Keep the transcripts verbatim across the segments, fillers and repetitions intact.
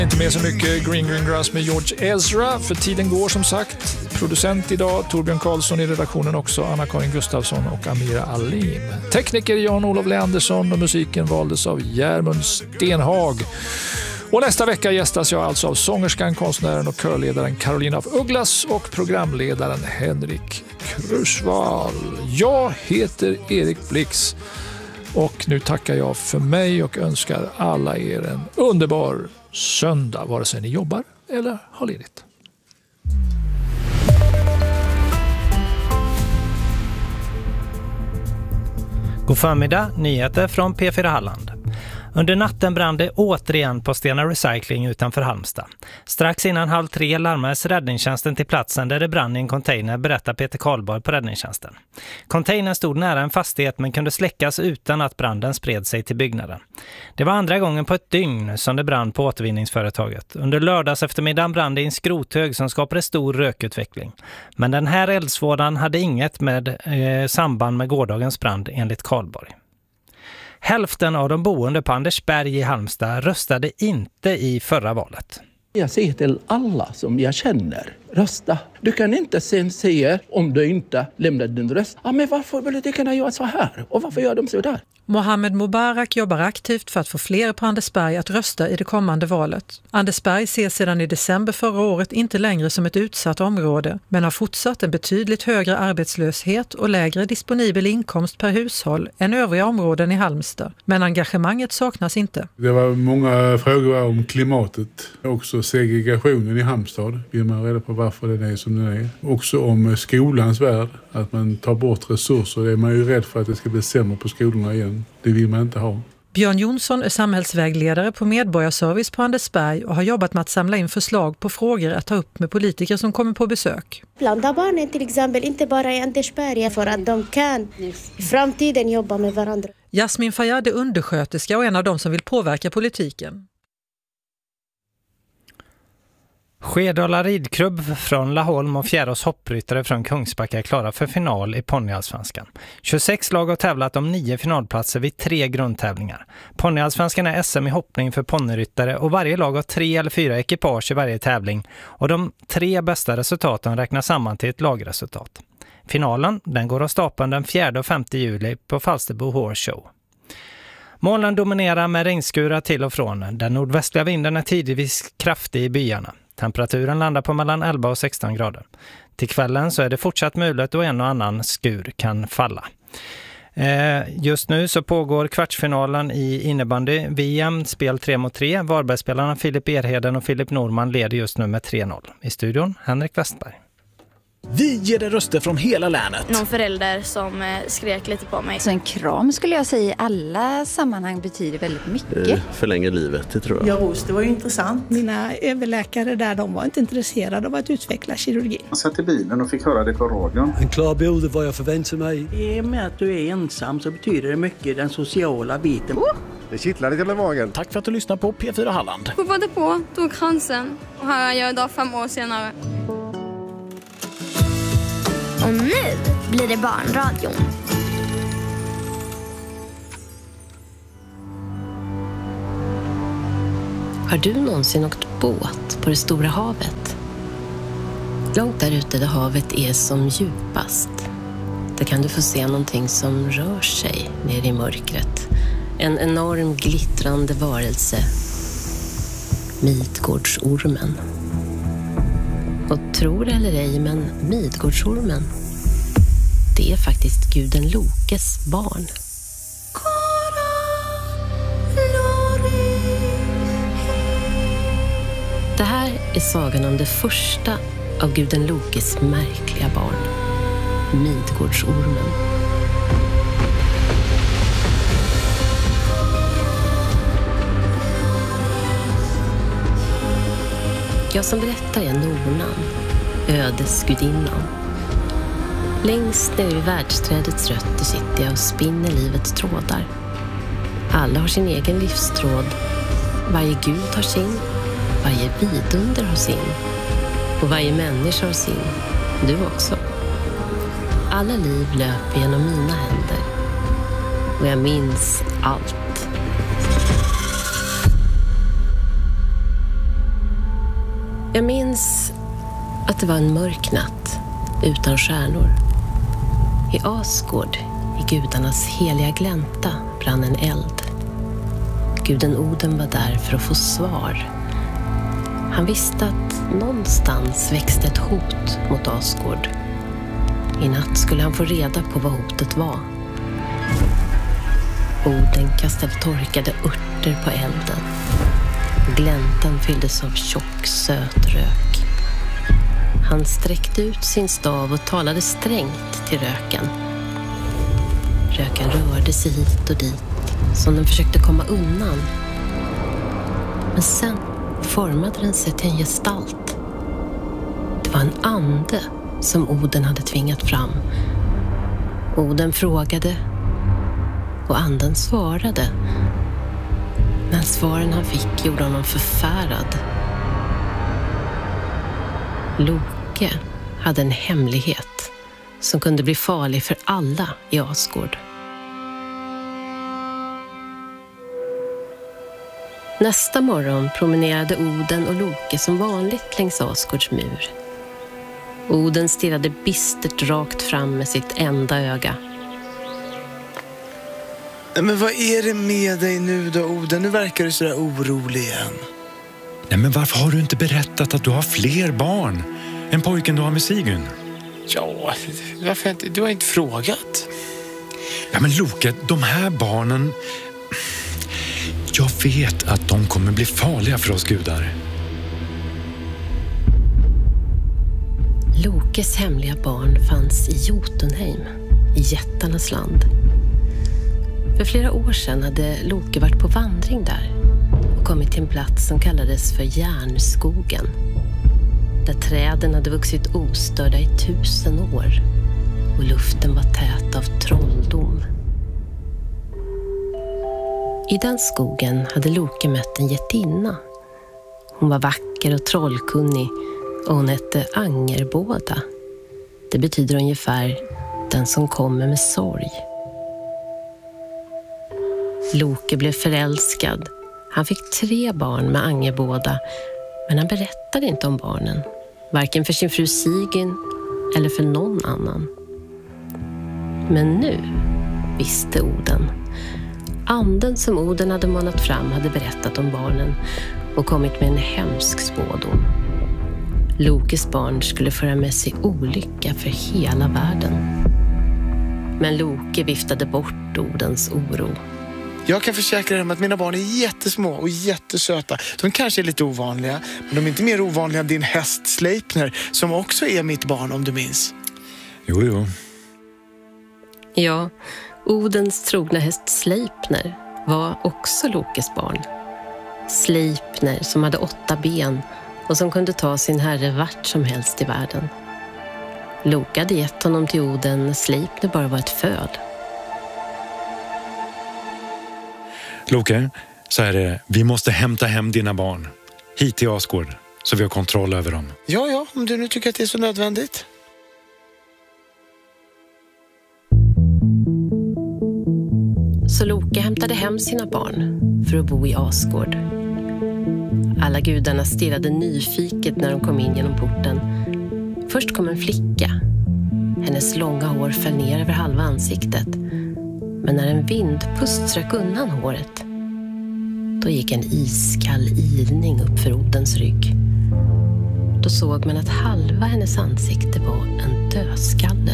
Inte med så mycket Green Green Grass med George Ezra, för tiden går som sagt. Producent idag Torbjörn Karlsson, i redaktionen också Anna-Karin Gustafsson och Amira Alim. Tekniker Jan-Olof Leandersson och musiken valdes av Järmund Stenhag. Och nästa vecka gästas jag alltså av sångerskan, konstnären och körledaren Carolina af Ugglas och programledaren Henrik Krusvall. Jag heter Erik Blix och nu tackar jag för mig och önskar alla er en underbar söndag, vare sig ni jobbar eller har ledigt. God förmiddag, nyheter från P fyra Halland. Under natten brann det återigen på Stena Recycling utanför Halmstad. Strax innan halv tre larmades räddningstjänsten till platsen där det brann i en container, berättar Peter Karlborg på räddningstjänsten. Containern stod nära en fastighet men kunde släckas utan att branden spred sig till byggnaden. Det var andra gången på ett dygn som det brann på återvinningsföretaget. Under lördags eftermiddagen brann det i en skrothög som skapade stor rökutveckling. Men den här eldsvådan hade inget med eh, samband med gårdagens brand enligt Karlborg. Hälften av de boende på Andersberg i Halmstad röstade inte i förra valet. Jag säger till alla som jag känner, rösta. Du kan inte sen säga om du inte lämnar din röst. Ja, men varför politikerna gör så här? Och varför gör de så där? Mohammed Mubarak jobbar aktivt för att få fler på Andersberg att rösta i det kommande valet. Andersberg ses sedan i december förra året inte längre som ett utsatt område, men har fortsatt en betydligt högre arbetslöshet och lägre disponibel inkomst per hushåll än övriga områden i Halmstad. Men engagemanget saknas inte. Det var många frågor om klimatet, också segregationen i Halmstad. Vill man reda på varför den är som den är. Också om skolans värld, att man tar bort resurser. Det är man ju rädd för att det ska bli sämre på skolorna igen. Det vill man inte ha. Björn Jonsson är samhällsvägledare på Medborgarservice på Andersberg och har jobbat med att samla in förslag på frågor att ta upp med politiker som kommer på besök. Blanda barnen till exempel, inte bara i Andersberg, för att de kan i framtiden jobba med varandra. Jasmin Fayyad är undersköterska och en av de som vill påverka politiken. Skedala ridklubb från Laholm och Fjärås hoppryttare från Kungsbacka är klara för final i ponnyallsvenskan. tjugosex lag har tävlat om nio finalplatser vid tre grundtävlingar. Ponnyallsvenskan är S M i hoppning för ponnyryttare och varje lag har tre eller fyra ekipage i varje tävling och de tre bästa resultaten räknas samman till ett lagresultat. Finalen den går av stapeln den fjärde och femte juli på Falsterbo Horse Show. Molnen dominerar med regnskurar till och från. Den nordvästliga vinden är tidvis kraftig i byarna. Temperaturen landar på mellan elva och sexton grader. Till kvällen så är det fortsatt mulet och en och annan skur kan falla. Eh, just nu så pågår kvartsfinalen i innebandy V M, spel tre mot tre. Varbergsspelarna Filip Erheden och Filip Norman leder just nu med tre noll. I studion Henrik Westberg. Vi ger det röster från hela länet. Någon förälder som eh, skrek lite på mig. Så en kram skulle jag säga i alla sammanhang betyder väldigt mycket. Eh, förlänger livet, det tror jag. Ja, Ros, det var ju intressant. Mina överläkare där, de var inte intresserade av att utveckla kirurgi. Jag satt i bilen och fick höra det på radion. En klar bild av vad jag förväntar mig. I och med att du är ensam så betyder det mycket den sociala biten. Oh! Det kittlar lite i magen. Tack för att du lyssnar på P fyra Halland. Hoppade på, tog chansen och här är jag idag fem år senare. Och nu blir det barnradion. Har du någonsin åkt båt på det stora havet? Långt där ute där havet är som djupast. Där kan du få se någonting som rör sig ner i mörkret. En enorm glittrande varelse. Midgårdsormen. Och tror eller ej, men Midgårdsormen, det är faktiskt guden Lokes barn. Det här är sagan om det första av guden Lokes märkliga barn, Midgårdsormen. Jag som berättar är Nornan, ödesgudinnan. Längst ner i världsträdets rötter sitter jag och spinner livets trådar. Alla har sin egen livstråd. Varje gud har sin, varje vidunder har sin. Och varje människa har sin, du också. Alla liv löper genom mina händer. Och jag minns allt. Jag minns att det var en mörk natt utan stjärnor. I Asgård, i gudarnas heliga glänta, brann en eld. Guden Oden var där för att få svar. Han visste att någonstans växte ett hot mot Asgård. I natt skulle han få reda på vad hotet var. Oden kastade torkade örter på elden. Gläntan fylldes av tjock, söt rök. Han sträckte ut sin stav och talade strängt till röken. Röken rörde sig hit och dit, som den försökte komma undan. Men sen formade den sig till en gestalt. Det var en ande som Oden hade tvingat fram. Oden frågade och anden svarade. Men svaren han fick gjorde honom förfärad. Loke hade en hemlighet som kunde bli farlig för alla i Asgård. Nästa morgon promenerade Oden och Loke som vanligt längs Asgårds mur. Oden stirrade bistert rakt fram med sitt enda öga. Men vad är det med dig nu då, Oden? Nu verkar du sådär orolig igen. Nej, men varför har du inte berättat att du har fler barn än pojken du har med Sigyn? Ja, varför inte? Du har inte frågat. Ja, men Loke, de här barnen... Jag vet att de kommer bli farliga för oss gudar. Lokes hemliga barn fanns i Jotunheim, i jättarnas land. För flera år sedan hade Loke varit på vandring där och kommit till en plats som kallades för Järnskogen. Där träden hade vuxit ostörda i tusen år och luften var tät av trolldom. I den skogen hade Loke mött en jättinna. Hon var vacker och trollkunnig och hon hette Angerbåda. Det betyder ungefär den som kommer med sorg. Loke blev förälskad. Han fick tre barn med Angerbåda, men han berättade inte om barnen. Varken för sin fru Sigyn eller för någon annan. Men nu visste Oden. Anden som Oden hade manat fram hade berättat om barnen och kommit med en hemsk spådom. Lokes barn skulle föra med sig olycka för hela världen. Men Loke viftade bort Odens oro. Jag kan försäkra dig om att mina barn är jättesmå och jättesöta. De kanske är lite ovanliga, men de är inte mer ovanliga än din häst Sleipner, som också är mitt barn om du minns. Jo, jo. Ja, Odens trogna häst Sleipner var också Lokes barn. Sleipner som hade åtta ben och som kunde ta sin herre vart som helst i världen. Loke hade gett honom till Oden när Sleipner bara var ett föl. Loke, så är det, vi måste hämta hem dina barn hit till Asgård så vi har kontroll över dem. Ja, ja, om du nu tycker att det är så nödvändigt. Så Loke hämtade hem sina barn för att bo i Asgård. Alla gudarna stirrade nyfiket när de kom in genom porten. Först kom en flicka. Hennes långa hår föll ner över halva ansiktet. Men när en vindpust strök undan håret, då gick en iskall ilning upp för Odens rygg. Då såg man att halva hennes ansikte var en dödskalle.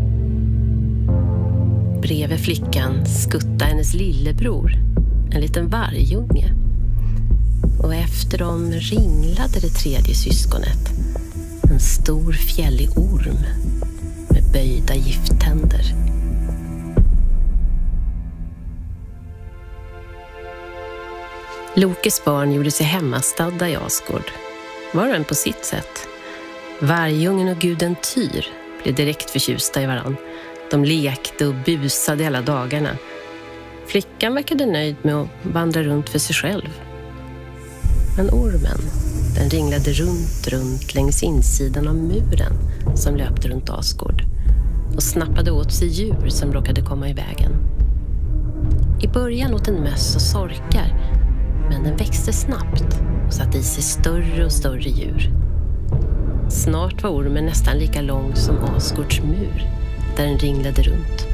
Bredvid flickan skuttade hennes lillebror, en liten vargunge. Och efter dem ringlade det tredje syskonet, en stor fjällig orm med böjda gifttänder. Lokes barn gjorde sig hemmastadda i Asgård, var och en på sitt sätt. Vargungen och guden Tyr blev direkt förtjusta i varann. De lekte och busade hela dagarna. Flickan verkade nöjd med att vandra runt för sig själv. Men ormen, den ringlade runt, runt längs insidan av muren som löpte runt Asgård och snappade åt sig djur som råkade komma i vägen. I början åt en möss och sorkar, men den växte snabbt och satte i sig större och större djur. Snart var ormen nästan lika lång som Asgårds mur, där den ringlade runt.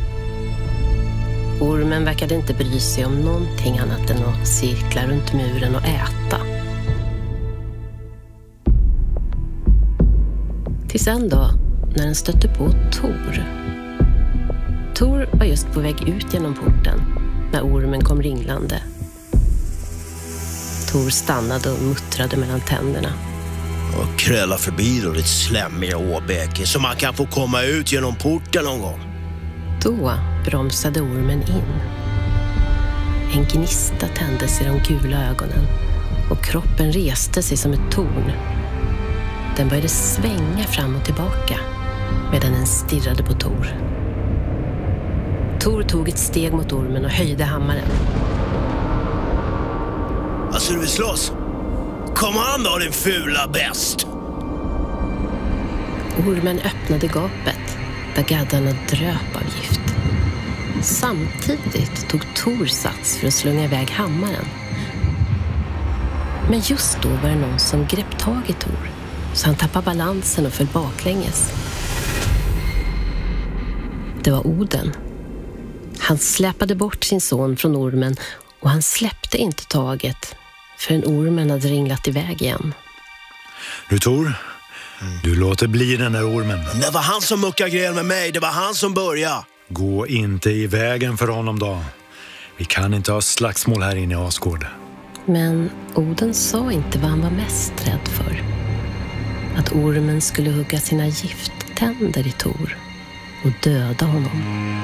Ormen verkade inte bry sig om någonting annat än att cirkla runt muren och äta. Tills en dag när den stötte på Tor. Tor var just på väg ut genom porten när ormen kom ringlande. Tor stannade och muttrade mellan tänderna. Och kräla förbi då ditt slämmiga åbäke så man kan få komma ut genom porten någon gång. Då bromsade ormen in. En gnista tändes i de gula ögonen och kroppen reste sig som ett torn. Den började svänga fram och tillbaka medan den stirrade på Tor. Tor tog ett steg mot ormen och höjde hammaren. Alltså du vill slåss? Kom an då din fula bäst! Ormen öppnade gapet där gaddarna dröp av gift. Samtidigt tog Tor sats för att slunga iväg hammaren. Men just då var det någon som grepp tag i Tor, så han tappade balansen och föll baklänges. Det var Oden. Han släpade bort sin son från ormen och han släppte inte taget förrän ormen hade ringlat iväg igen. Du Tor, du låter bli den där ormen. Det var han som muckade gräl med mig, det var han som började. Gå inte i vägen för honom då. Vi kan inte ha slagsmål här inne i Asgård. Men Oden sa inte vad han var mest rädd för. Att ormen skulle hugga sina gifttänder i Tor och döda honom.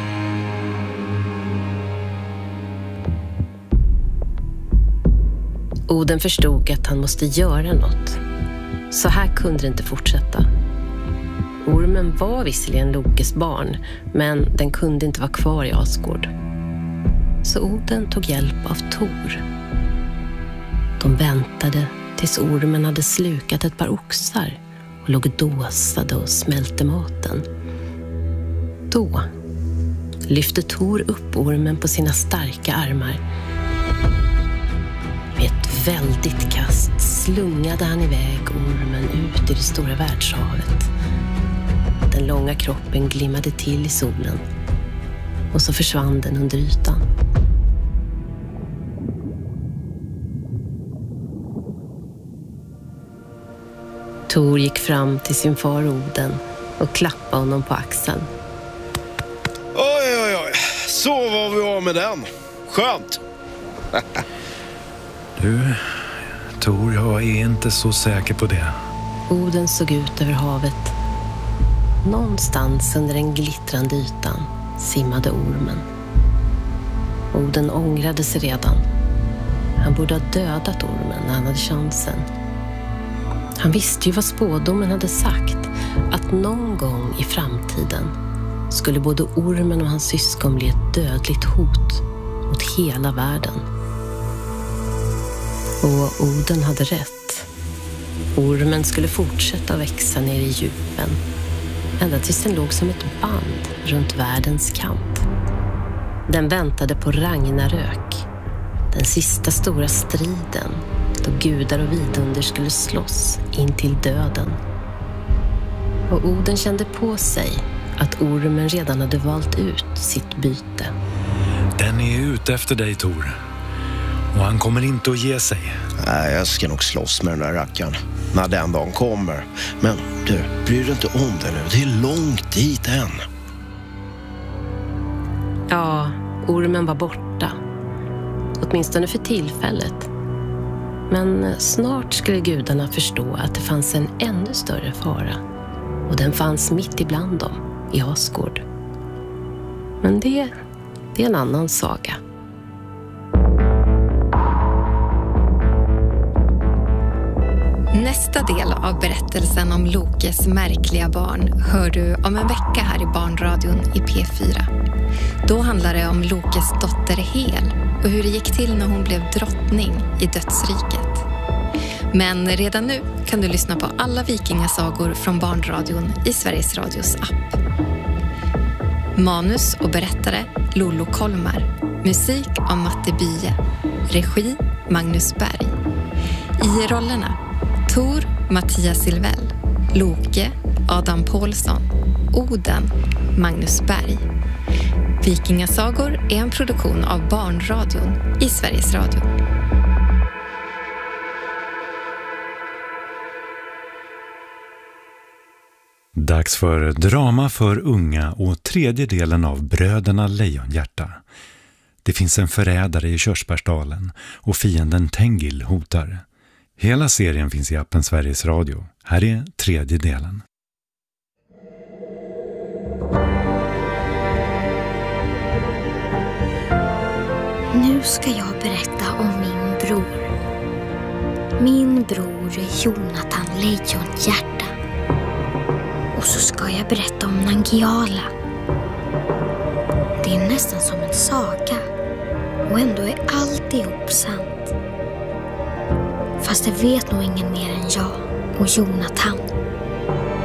Oden förstod att han måste göra något. Så här kunde det inte fortsätta. Ormen var visserligen Lokes barn, men den kunde inte vara kvar i Asgård. Så Oden tog hjälp av Tor. De väntade tills ormen hade slukat ett par oxar och låg dåsade och smälte maten. Då lyfte Tor upp ormen på sina starka armar. Med ett väldigt kast slungade han iväg ormen ut i det stora världshavet. Den långa kroppen glimmade till i solen och så försvann den under ytan. Tor gick fram till sin far Oden och klappade honom på axeln. Oj, oj, oj. Så var vi av med den. Skönt. Du, Tor, jag är inte så säker på det. Oden såg ut över havet. Någonstans under den glittrande ytan simmade ormen. Oden ångrade sig redan. Han borde ha dödat ormen när han hade chansen. Han visste ju vad spådomen hade sagt, att någon gång i framtiden skulle både ormen och hans syskon bli ett dödligt hot mot hela världen. Och Oden hade rätt. Ormen skulle fortsätta växa ner i djupen, ända tills den låg som ett band runt världens kant. Den väntade på Ragnarök, den sista stora striden, då gudar och vidunder skulle slåss in till döden. Och Oden kände på sig att ormen redan hade valt ut sitt byte. Den är ute efter dig, Tor. Och han kommer inte att ge sig. Nej, jag ska nog slåss med den där rackaren när den dagen kommer. Men du, bryr dig inte om det nu. Det är långt dit än. Ja, ormen var borta. Åtminstone för tillfället. Men snart skulle gudarna förstå att det fanns en ännu större fara. Och den fanns mitt ibland dem, i Asgård. Men det, det är en annan saga. Nästa del av berättelsen om Lokes märkliga barn hör du om en vecka här i Barnradion i P fyra. Då handlar det om Lokes dotter Hel och hur det gick till när hon blev drottning i dödsriket. Men redan nu kan du lyssna på alla vikingasagor från Barnradion i Sveriges Radios app. Manus och berättare Lollo Kolmar. Musik av Matte Bye. Regi Magnus Berg. I rollerna Tor Mattias Silvell, Loke, Adam Paulsson. Oden, Magnus Berg. Vikingasagor är en produktion av Barnradion i Sveriges Radio. Dags för drama för unga och tredje delen av Bröderna Lejonhjärta. Det finns en förrädare i Körsbärsdalen och fienden Tengil hotar. Hela serien finns i appen Sveriges Radio. Här är tredje delen. Nu ska jag berätta om min bror. Min bror Jonathan Lejonhjärta. Och så ska jag berätta om Nangiala. Det är nästan som en saga. Och ändå är alltihop sant. Fast det vet nog ingen mer än jag och Jonathan.